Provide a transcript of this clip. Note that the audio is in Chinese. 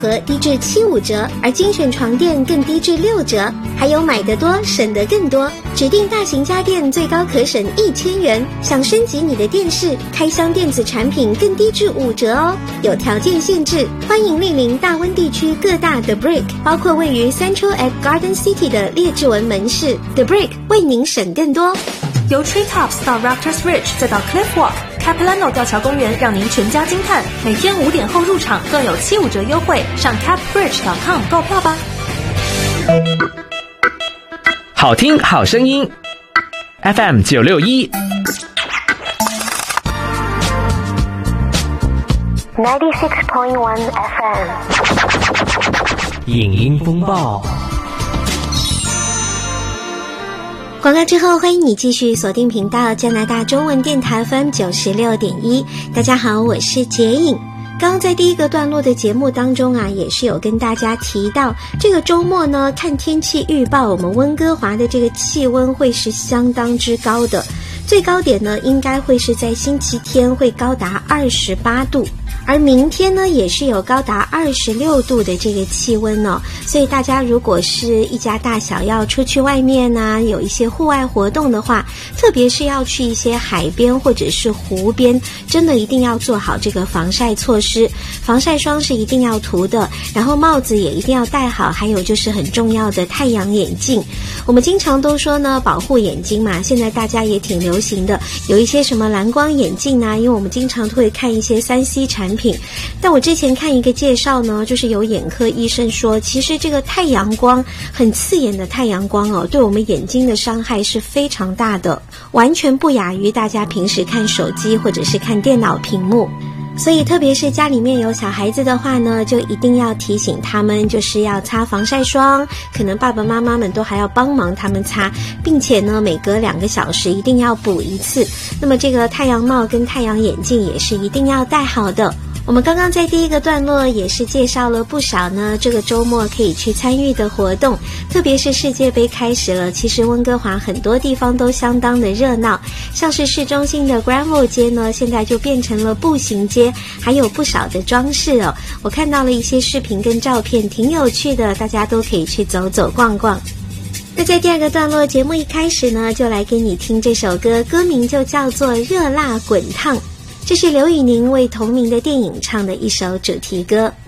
和低至75折，而精选床垫更低至6折，还有买得多省得更多，指定大型家电最高可省1000元。想升级你的电视，开箱电子产品更低至5折哦，有条件限制。欢迎莅临大温地区各大 The Brick， 包括位于Central at Garden City 的列治文门市 The Brick， 为您省更多。 由 Treetops 到 Raptors Ridge 再到 Cliff Walk，Capilano 吊桥公园让您全家惊叹，每天5点后入场更有75折优惠，上 capbridge.com 购票吧。 好听好声音 FM 961 96.1 FM 影音风暴。 广告之后，欢迎你继续锁定频道加拿大中文电台 FM 96.1。大家好，我是洁颖。刚刚在第一个段落的节目当中啊，也是有跟大家提到，这个周末呢，看天气预报，我们温哥华的这个气温会是相当之高的，最高点呢，应该会是在星期天会高达28度。而明天呢，也是有高达26度的这个气温哦，所以大家如果是一家大小要出去外面啊，有一些户外活动的话，特别是要去一些海边或者是湖边，真的一定要做好这个防晒措施，防晒霜是一定要涂的，然后帽子也一定要戴好，还有就是很重要的太阳眼镜。我们经常都说呢，保护眼睛嘛，现在大家也挺流行的，有一些什么蓝光眼镜啊，因为我们经常都会看一些3C 产品，但我之前看一个介绍呢，就是有眼科医生说，其实这个太阳光，很刺眼的太阳光哦，对我们眼睛的伤害是非常大的，完全不亚于大家平时看手机或者是看电脑屏幕。所以特别是家里面有小孩子的话呢，就一定要提醒他们，就是要擦防晒霜，可能爸爸妈妈们都还要帮忙他们擦，并且呢，每隔2个小时一定要补一次。那么这个太阳帽跟太阳眼镜也是一定要戴好的。我们刚刚在第一个段落也是介绍了不少呢，这个周末可以去参与的活动，特别是世界杯开始了，其实温哥华很多地方都相当的热闹，像是市中心的 Granville 街呢，现在就变成了步行街，还有不少的装饰哦。我看到了一些视频跟照片，挺有趣的，大家都可以去走走逛逛。那在第二个段落，节目一开始呢，就来给你听这首歌，歌名就叫做《热辣滚烫》。这是刘宇宁为同名的电影唱的一首主题歌。